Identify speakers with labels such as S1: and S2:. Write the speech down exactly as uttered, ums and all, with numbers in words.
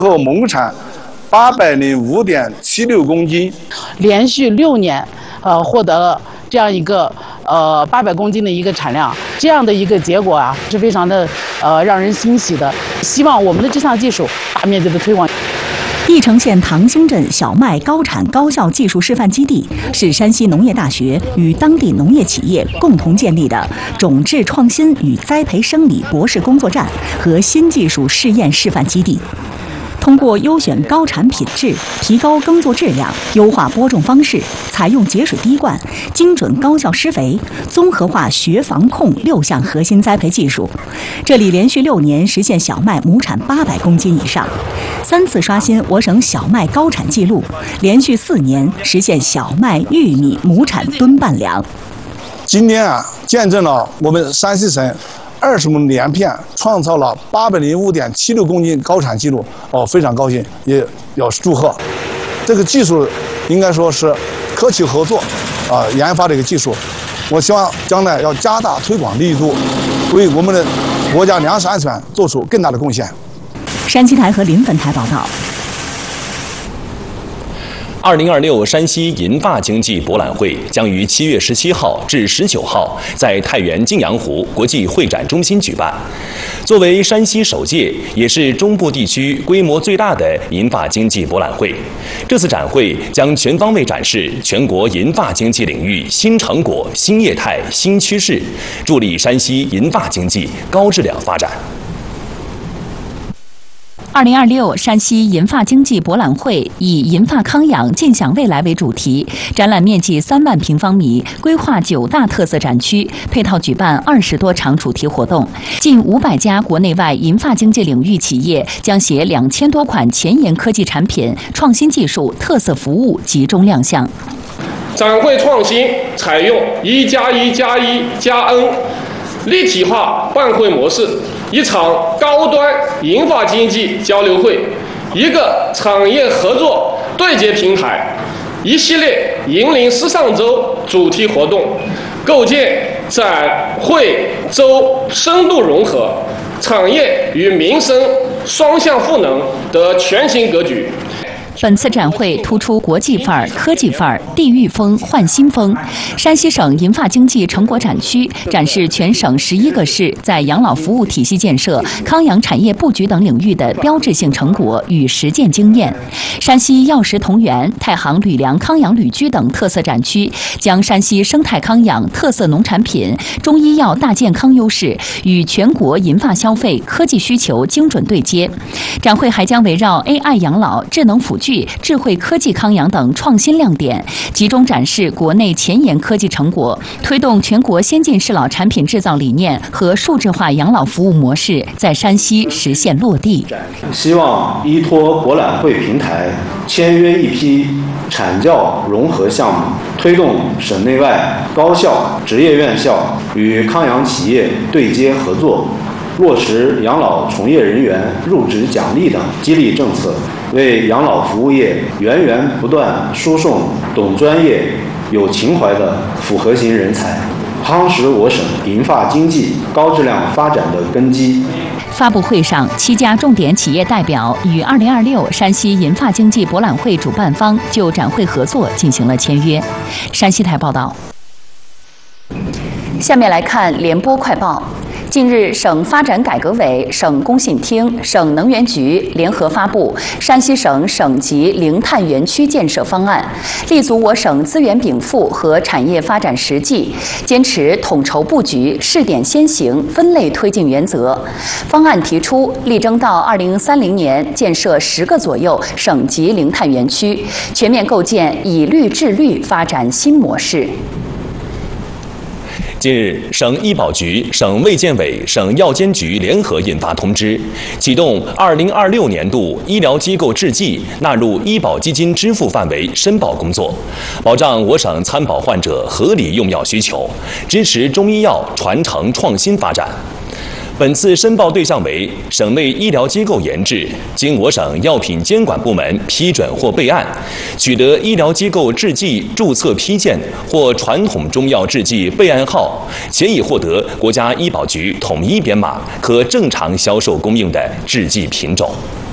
S1: 后亩产八百零五点七六公斤，
S2: 连续六年，呃，获得了这样一个呃八百公斤的一个产量，这样的一个结果啊，是非常的呃让人欣喜的。希望我们的这项技术大面积的推广。
S3: 翼城县唐兴镇小麦高产高效技术示范基地是山西农业大学与当地农业企业共同建立的种质创新与栽培生理博士工作站和新技术试验示范基地。通过优选高产品质、提高耕作质量、优化播种方式、采用节水滴灌、精准高效施肥、综合化学防控六项核心栽培技术，这里连续六年实现小麦亩产八百公斤以上，三次刷新我省小麦高产记录，连续四年实现小麦、玉米亩产吨半粮。
S1: 今年啊，见证了我们山西省二十亩连片创造了八百零五点七六公斤高产记录，哦，非常高兴，也表示祝贺。这个技术应该说是科企合作啊、呃、研发这个技术，我希望将来要加大推广力度，为我们的国家粮食安全做出更大的贡献。
S3: 山西台和临汾台报道。
S4: 二零二六山西银发经济博览会将于七月十七号至十九号在太原金阳湖国际会展中心举办。作为山西首届，也是中部地区规模最大的银发经济博览会，这次展会将全方位展示全国银发经济领域新成果、新业态、新趋势，助力山西银发经济高质量发展。
S3: 二零二六山西银发经济博览会以“银发康养，尽享未来”为主题，展览面积三万平方米，规划九大特色展区，配套举办二十多场主题活动，近五百家国内外银发经济领域企业将携两千多款前沿科技产品、创新技术、特色服务集中亮相。
S5: 展会创新采用一加一加一加 N 立体化办会模式。一场高端银发经济交流会，一个产业合作对接平台，一系列银领时尚周主题活动，构建展会周深度融合、产业与民生双向赋能的全新格局。
S3: 本次展会突出国际范儿、科技范儿、地域风、焕新风。山西省银发经济成果展区展示全省十一个市在养老服务体系建设、康养产业布局等领域的标志性成果与实践经验。山西药食同源、太行吕梁康养旅居等特色展区将山西生态康养、特色农产品、中医药大健康优势与全国银发消费科技需求精准对接。展会还将围绕 A I 养老、智能辅具、智慧科技康养等创新亮点，集中展示国内前沿科技成果，推动全国先进适老产品制造理念和数字化养老服务模式在山西实现落地。
S6: 希望依托博览会平台，签约一批产教融合项目，推动省内外高校、职业院校与康养企业对接合作，落实养老从业人员入职奖励等激励政策，为养老服务业源源不断输送懂专业、有情怀的复合型人才，夯实我省银发经济高质量发展的根基。
S3: 发布会上，七家重点企业代表与二零二六山西银发经济博览会主办方就展会合作进行了签约。山西台报道。下面来看联播快报。近日，省发展改革委、省工信厅、省能源局联合发布山西省省级零碳园区建设方案，立足我省资源禀赋和产业发展实际，坚持统筹布局、试点先行、分类推进原则。方案提出，力争到二零三零年建设十个左右省级零碳园区，全面构建以绿治绿发展新模式。
S4: 近日，省医保局、省卫健委、省药监局联合印发通知，启动二零二六年度医疗机构制剂纳入医保基金支付范围申报工作，保障我省参保患者合理用药需求，支持中医药传承创新发展。本次申报对象为省内医疗机构研制，经我省药品监管部门批准或备案，取得医疗机构制剂注册批件或传统中药制剂备案号，且已获得国家医保局统一编码，可正常销售供应的制剂品种。